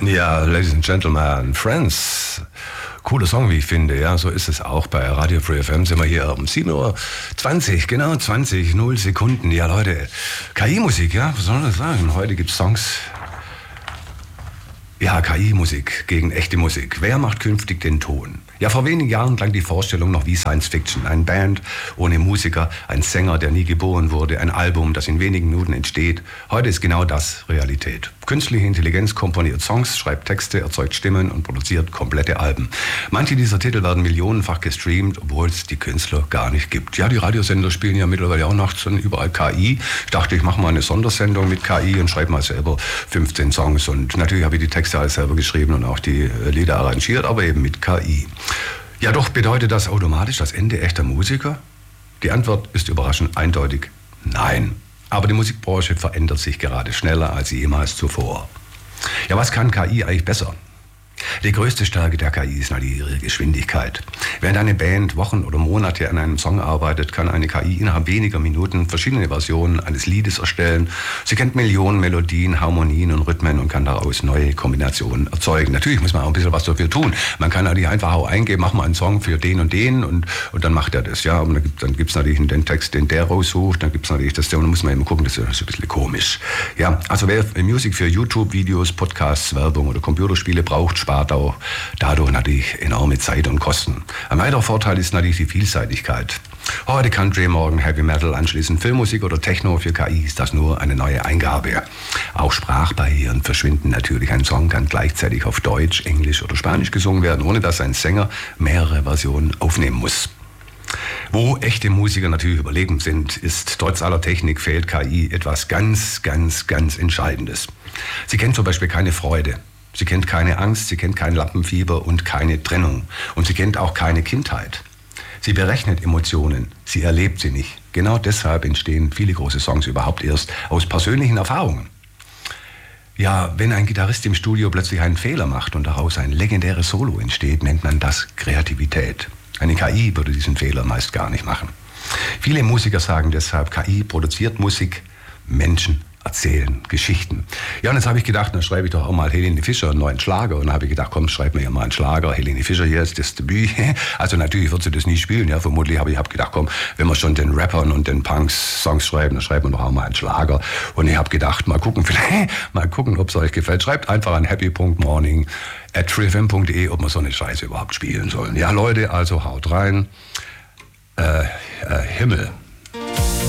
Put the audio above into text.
Ja, Ladies and Gentlemen, Friends. Cooler Song, wie ich finde. Ja, so ist es auch bei Radio Free FM. Sind wir hier um 7:20 Uhr, genau 0 Sekunden. Ja, Leute, KI-Musik, ja, was soll man sagen? Heute gibt es Songs. Ja, KI-Musik gegen echte Musik. Wer macht künftig den Ton? Ja, vor wenigen Jahren klang die Vorstellung noch wie Science Fiction. Ein Band ohne Musiker, ein Sänger, der nie geboren wurde, ein Album, das in wenigen Minuten entsteht. Heute ist genau das Realität. Künstliche Intelligenz komponiert Songs, schreibt Texte, erzeugt Stimmen und produziert komplette Alben. Manche dieser Titel werden millionenfach gestreamt, obwohl es die Künstler gar nicht gibt. Ja, die Radiosender spielen ja mittlerweile auch nachts überall KI. Ich dachte, ich mache mal eine Sondersendung mit KI und schreibe mal selber 15 Songs. Und natürlich habe ich die Texte alles selber geschrieben und auch die Lieder arrangiert, aber eben mit KI. Ja, doch bedeutet das automatisch das Ende echter Musiker? Die Antwort ist überraschend eindeutig nein. Aber die Musikbranche verändert sich gerade schneller als jemals zuvor. Ja, was kann KI eigentlich besser? Die größte Stärke der KI ist natürlich ihre Geschwindigkeit. Während eine Band Wochen oder Monate an einem Song arbeitet, kann eine KI innerhalb weniger Minuten verschiedene Versionen eines Liedes erstellen. Sie kennt Millionen Melodien, Harmonien und Rhythmen und kann daraus neue Kombinationen erzeugen. Natürlich muss man auch ein bisschen was dafür tun. Man kann natürlich einfach auch eingeben, mach mal einen Song für den und den und dann macht er das. Ja, und dann gibt's natürlich den Text, den der raussucht, dann gibt's natürlich das, und dann muss man eben gucken, das ist ein bisschen komisch. Ja, also wer Musik für YouTube-Videos, Podcasts, Werbung oder Computerspiele braucht, spart auch dadurch natürlich enorme Zeit und Kosten. Ein weiterer Vorteil ist natürlich die Vielseitigkeit. Heute Country, morgen Heavy Metal, anschließend Filmmusik oder Techno. Für KI ist das nur eine neue Eingabe. Auch Sprachbarrieren verschwinden natürlich. Ein Song kann gleichzeitig auf Deutsch, Englisch oder Spanisch gesungen werden, ohne dass ein Sänger mehrere Versionen aufnehmen muss. Wo echte Musiker natürlich überlegen sind, ist trotz aller Technik fehlt KI etwas ganz, ganz, ganz Entscheidendes. Sie kennt zum Beispiel keine Freude. Sie kennt keine Angst, sie kennt kein Lampenfieber und keine Trennung. Und sie kennt auch keine Kindheit. Sie berechnet Emotionen, sie erlebt sie nicht. Genau deshalb entstehen viele große Songs überhaupt erst aus persönlichen Erfahrungen. Ja, wenn ein Gitarrist im Studio plötzlich einen Fehler macht und daraus ein legendäres Solo entsteht, nennt man das Kreativität. Eine KI würde diesen Fehler meist gar nicht machen. Viele Musiker sagen deshalb, KI produziert Musik, Menschen erzählen Geschichten. Ja, und jetzt habe ich gedacht, dann schreibe ich doch auch mal Helene Fischer einen neuen Schlager. Und dann habe ich gedacht, komm, schreib mir ja mal einen Schlager. Helene Fischer hier ist das Debüt. Also natürlich wird sie das nie spielen, ja, vermutlich. Aber ich habe gedacht, komm, wenn wir schon den Rappern und den Punks Songs schreiben, dann schreiben wir doch auch mal einen Schlager. Und ich habe gedacht, mal gucken, ob es euch gefällt. Schreibt einfach an happy.morning@freefm.de, ob wir so eine Scheiße überhaupt spielen sollen. Ja, Leute, also haut rein. Himmel.